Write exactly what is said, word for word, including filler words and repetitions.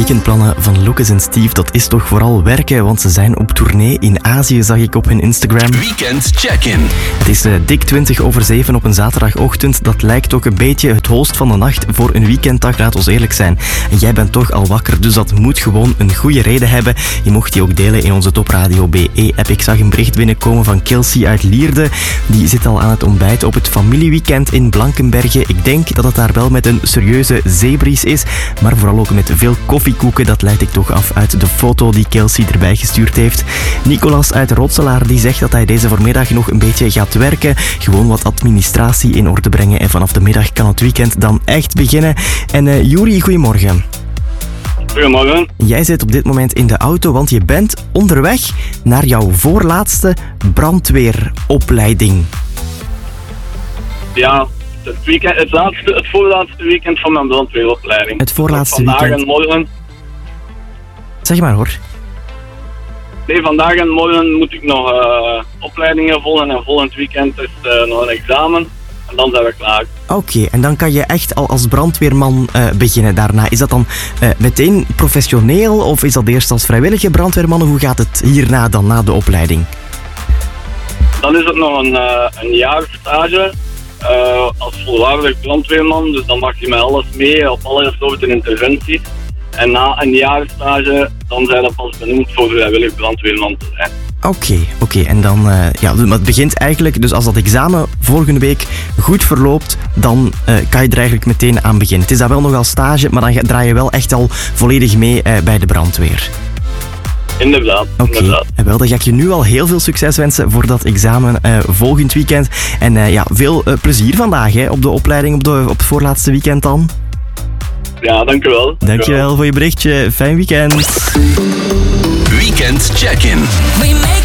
weekendplannen van Lucas en Steve, dat is toch vooral werken, want ze zijn op tournee in Azië, zag ik op hun Instagram. Weekend Check-in. Het is uh, dik twintig over zeven op een zaterdagochtend. Dat lijkt ook een beetje het holst van de nacht voor een weekenddag, laat ons eerlijk zijn. En jij bent toch al wakker, dus dat moet gewoon een goede reden hebben. Je mocht die ook delen in onze Top Radio B E-app. Ik zag een bericht binnenkomen van Kelsey uit Lierde. Die zit al aan het ontbijt op het familieweekend in Blankenberge. Ik denk dat het daar wel met een serieuze zeebries is, maar vooral ook met veel koffiekoeken. Dat leid ik toch af uit de foto die Kelsey erbij gestuurd heeft. Nicolas uit Rotselaar die zegt dat hij deze voormiddag nog een beetje gaat werken. Gewoon wat administratie in orde brengen en vanaf de middag kan het weekend dan echt beginnen. En uh, Juri, goedemorgen. Goedemorgen. Jij zit op dit moment in de auto, want je bent onderweg naar jouw voorlaatste brandweeropleiding. Ja, het, weekend, het, laatste, het voorlaatste weekend van mijn brandweeropleiding. Het voorlaatste vandaag weekend. En morgen. Zeg maar hoor. Nee, vandaag en morgen moet ik nog uh, opleidingen volgen en volgend weekend is uh, nog een examen. En dan zijn we klaar. Oké, okay, en dan kan je echt al als brandweerman uh, beginnen daarna. Is dat dan uh, meteen professioneel of is dat eerst als vrijwillige brandweerman? Hoe gaat het hierna dan, na de opleiding? Dan is het nog een, uh, een jaar stage uh, als volwaardig brandweerman. Dus dan mag je met alles mee op alle soorten interventies. En na een jaar stage, dan zijn dat pas benoemd voor vrijwillig brandweerman te zijn. Oké, okay, oké. Okay. En dan, uh, ja, maar het begint eigenlijk, dus als dat examen volgende week goed verloopt, dan uh, kan je er eigenlijk meteen aan beginnen. Het is dat wel nog als stage, maar dan draai je wel echt al volledig mee uh, bij de brandweer. Inderdaad, Oké, okay. En wel, dan ga ik je nu al heel veel succes wensen voor dat examen uh, volgend weekend. En uh, ja, veel uh, plezier vandaag hè, op de opleiding, op, de, op het voorlaatste weekend dan. Ja, dankjewel. Dankjewel voor je berichtje. Fijn weekend. Weekend Check-in.